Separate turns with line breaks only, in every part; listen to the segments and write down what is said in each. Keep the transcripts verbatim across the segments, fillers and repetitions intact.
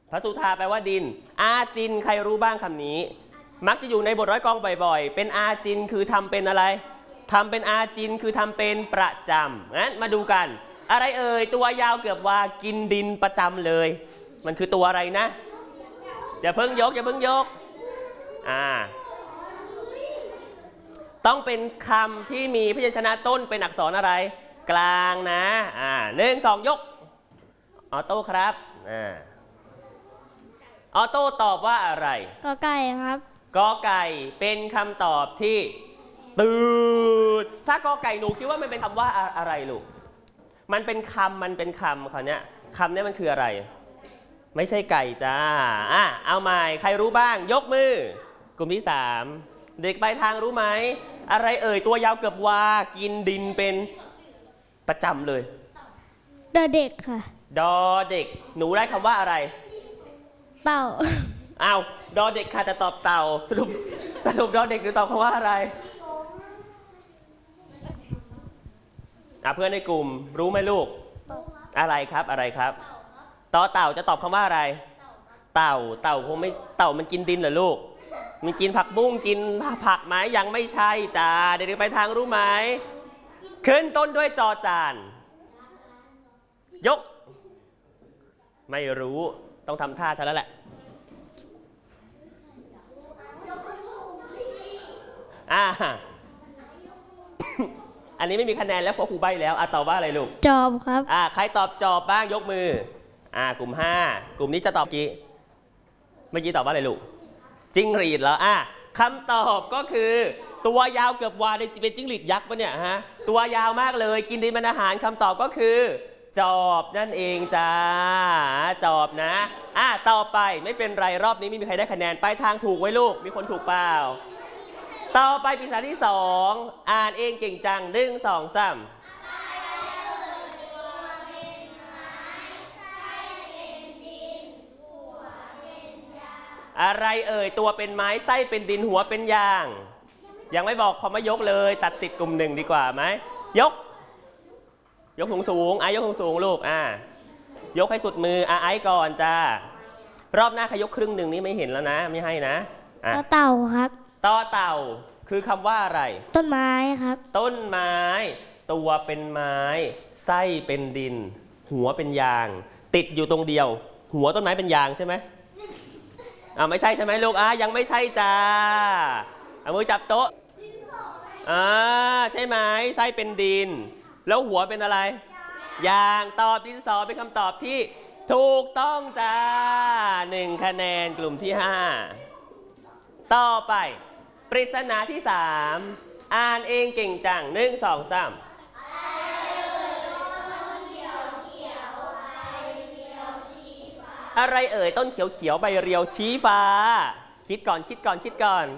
พระสุธาแปลว่าดินอาจินใครรู้บ้างคำนี้มักจะอยู่ในบทร้อยกองบ่อยๆเป็นอาจินคือทำเป็นอะไรทำเป็นอาจินคือทำเป็นประจำงั้นมาดูกันอะไรเอ่ยตัวยาวเกือบว่ากินดินประจำเลยมันคือตัวอะไรนะอย่าเพิ่งยกอย่าเพิ่งยกอ่าต้องเป็นคำที่มีพยัญชนะต้นเป็นอักษรอะไรกลางนะอ่าหนึ่งสองยกออโต้ครับอ่าออโต้ตอบว่าอะไร
กอไก่ครับ
กอไก่เป็นคำตอบที่ตื่นถ้ากอไก่หนูคิดว่ามันเป็นคำว่าอะไรลูกมันเป็นคำมันเป็นคำเขาเนี้ยคำนี้มันคืออะไรไม่ใช่ไก่จ้าอ่ะเอาใหม่ใครรู้บ้างยกมือกลุ่มที่สามเด็กปลายทางรู้ไหมอะไรเอ่ยตัวยาวเกือบวากินดินเป็นประจำเลย
ดอเด็กค่ะ
ดอเด็กหนูได้คำว่าอะไร
เต่า
อ้าวดอเด็กค่ะจะตอบเต่าสรุปสรุปดอเด็กหรือตอบคำว่าอะไรอ่ะเพื่อนในกลุ่มรู้ไหมลูกอะไรครับอะไรครับต่อเต่าจะตอบคำว่าอะไรเต่าเต่าคงไม่เต่ามันกินดินเหรอลูกมันกินผักบุ้งกินผักไหมยังไม่ใช่จ้าเด็กๆไปทางรู้ไหมขึ้นต้นด้วยจอจานยกไม่รู้ต้องทำท่าฉันแล้วแหละอ่า อันนี้ไม่มีคะแนนแล้วเพราะครูใบ้แล้วอ่ะตอบว่าอะไรลูก
จอบครับ
อ่าใครตอบจอบบ้างยกมืออ่ากลุ่มห้ากลุ่มนี้จะตอบกี่เมื่อกี้ตอบว่าอะไรลูกจิ้งหรีดเหรออ่ะคำตอบก็คือตัวยาวเกือบวาเป็นจิ้งหรีดยักษ์ปะเนี่ยฮะตัวยาวมากเลยกินดินเป็นอาหารคำตอบก็คือจอบนั่นเองจ้าจอบนะอ่ะต่อไปไม่เป็นไรรอบนี้ไม่มีใครได้คะแนนไปทางถูกไว้ลูกมีคนถูกเปล่าต่อไปปริศนาที่สองอ่านเองเก่งจังหนึ่งสองสามอะไรเอ่ยตัวเป็นไม้ไส้เป็นดินหัวเป็นยางยังไม่บอกคำว่ายกเลยตัดสิทธิ์กลุ่มหนึ่งดีกว่าไหมยกยกสูงสูงอ่ะยกสูงสูงลูกอ่ะยกให้สุดมืออ่ะไอ้ก่อนจ้ารอบหน้าใครยกครึ่งหนึ่งนี่ไม่เห็นแล้วนะไม่ให้นะ
ต่อเต่าครับ
ต่อเต่าคือคำว่าอะไร
ต้นไม้ครับ
ต้นไม้ตัวเป็นไม้ไส้เป็นดินหัวเป็นยางติดอยู่ตรงเดียวหัวต้นไม้เป็นยางใช่ไหมอ่าไม่ใช่ใช่ไหมลูกอ่ะยังไม่ใช่จ้าเอามือจับโต๊ะอ่าใช่ไหมไส้เป็นดินแล้วหัวเป็นอะไรยางตอบดินสอเป็นคำตอบที่ถูกต้องจ้าหนึ่งคะแนนกลุ่มที่ห้าต่อไปปริศนาที่สามอ่านเองเก่งจังหนึ่งสองสามอะไรเอ่ยต้นเขียวๆใบเรียวชี้ฟ้าคิดก่อนคิดก่อนคิดก่อน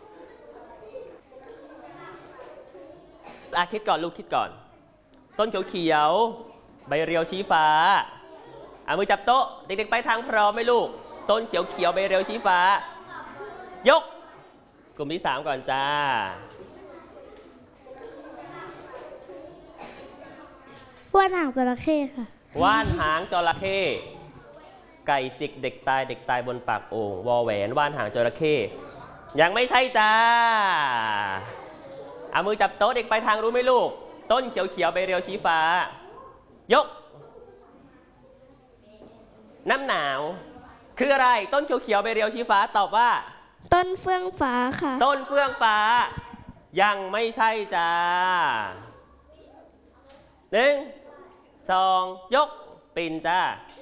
อ่ะคิดก่อนลูกคิดก่อนต้นเขียวๆใบเรียวชี้ฟ้าอ่ะมือจับโต๊ะเด็กๆไปทางพร้อมไหมลูกต้นเขียวๆใบเรียวชี้ฟ้ายกกลุ่มที่สามก่อนจ้า
ว่านหางจระเข้ค่ะ
ว่านหางจระเข้ไก่จิกเด็กตายเด็กตายบนปากโอ่งวอแหวนว่านหางจระเข้ยังไม่ใช่จ้าเอามือจับโต๊ะเด็กไปทางรู้ไหมลูกต้นเขียวๆใบเรียวชี้ฟ้ายกน้ำหนาวคืออะไรต้นเขียวๆใบเรียวชี้ฟ้าตอบว่า
ต้นเฟื่องฟ้าค่ะ
ต้นเฟื่องฟ้ายังไม่ใช่จ้าหนึ่งสองยกปิ่นจ้า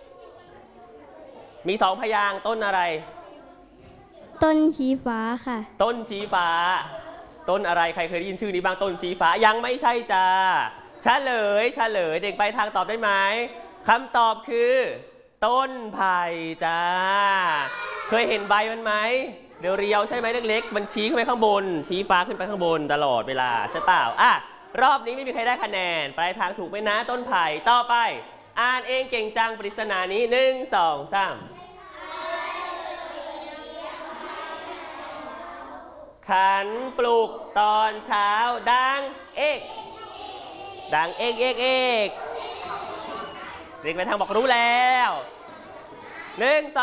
มีสองพยางค์ต้นอะไร
ต้นชี้ฟ้าค่ะ
ต้นชี้ฟ้าต้นอะไรใครเคยได้ยินชื่อนี้บ้างต้นชี้ฟ้ายังไม่ใช่จ้าเฉลยเฉลยเด็กไปทางตอบได้ไหมคำตอบคือต้นไผ่จ้าเคยเห็นใบมันไหมเดี๋ยวเรียวใช่ไหมเล็กๆมันชี้ขึ้นไปข้างบนชี้ฟ้าขึ้นไปข้างบนตลอดเวลาใช่เปล่าอ่ะรอบนี้ไม่มีใครได้คะแนนปลายทางถูกไหมนะต้นไผ่ต่อไปอ่านเองเก่งจังปริศนานี้หนึ่งสองสามขันปลุกตอนเช้าดังเอกดังเอกเอกเอกเด็กไปทางบอกรู้แล้วหนึ่งสอง